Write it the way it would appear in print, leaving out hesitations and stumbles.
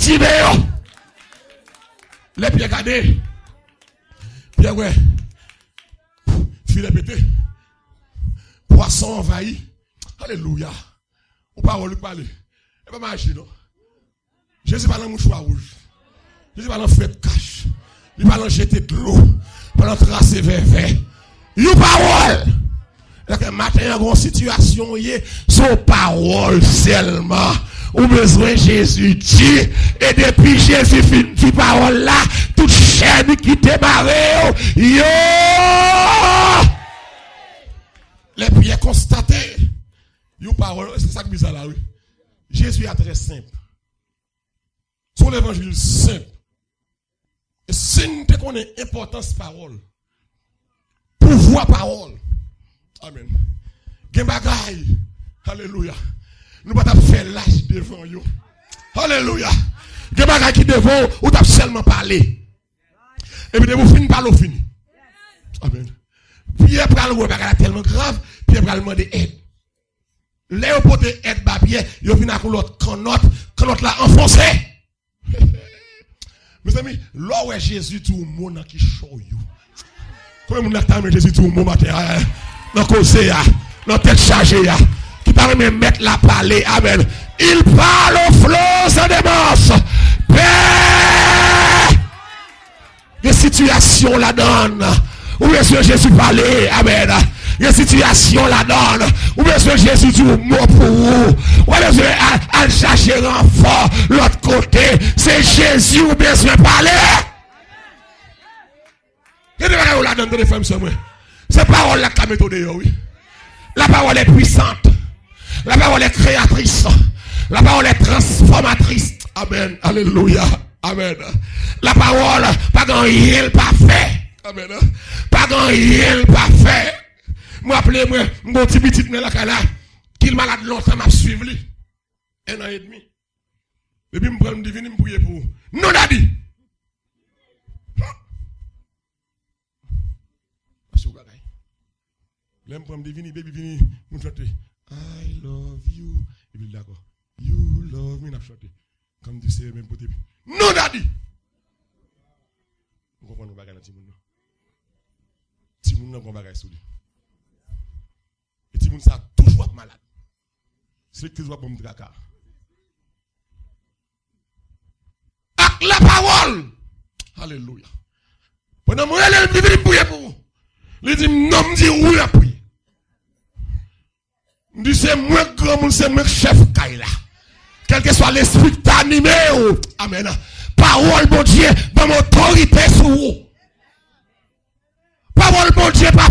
Timéo. Les pieds gardés. Pierre, ouais. Filet pété. Poisson envahi. Alléluia. On parle, parler. Et pas marcher, non. Jésus parle en mouchoir rouge. Jésus parle en fête cache. Il parle en jeter de l'eau. Il parle en tracer vers. You parole. Le matin, en grande situation, son parole seulement. Ou besoin Jésus dit. Et depuis Jésus finit parole là, toute chaîne qui démarre. Yo! Les prières constatées. You parole, c'est ça que bizarre là, oui. Jésus est très simple. Son évangile simple. Et si nous connaissons l'importance de parole, pouvoir parole. Amen. Gen bagay. Alléluia. Nous pas faire lâche devant yo. Alléluia. Gen bagay qui devant ou t'a seulement parler. Et puis vous finissez par l'eau fini. Amen. Pierre pral ouais bagay tellement grave, Pierre pral demander aide. Les pote aide ba Pierre, yo vinn avec l'autre canotte là enfoncé. Mes amis, là où Jésus tout le monde qui show you. Comment on a Jésus tout le monde matin dans conseil dans tête chargée qui t'a même mettre la parler. Amen. Il parle au flot sans démence. Des situations la donne. Où est-ce que Jésus parlait? Amen. Des situations la donne. Où est-ce que Jésus dit mot pour vous? Où est-ce que à chercher renfort l'autre côté? C'est Jésus où besoin parler. Et de la donne de femmes sur moi. C'est parole là qui a méthode oui. La parole est puissante. La parole est créatrice. La parole est transformatrice. Amen. Alléluia. Amen. La parole, pas grand rien pas fait. Amen. Pas grand rien pas fait. Moi appelez moi mon petit mais là qu'il malade longtemps m'a suivre lui. 1 an et demi. Et puis me prendre divine me prier pour. Non daddy. L'aime prendre divine baby vini nous chanter I love you. Et puis d'accord. You love me n'a chanter. Comme tu sais même pour début. Non daddy. Vous comprenez pas gagner Timoun. Timoun n'a pas bagage sur lui. Et Timoun ça toujours malade. C'est que tu vois bon draka. Avec la parole. Alléluia. Pendant moi elle me dit prier pour vous. Il dit non me dit oui à prier. Me dit c'est moi grand c'est moi chef Kaila. Quel que soit l'esprit qui t'a animé. Amen. Parole, bon Dieu, dans mon autorité sur vous. Parole, bon Dieu, pas